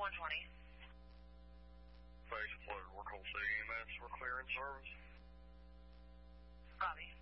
120. Base flooded, Workhole City EMS for clearance service. Robbie.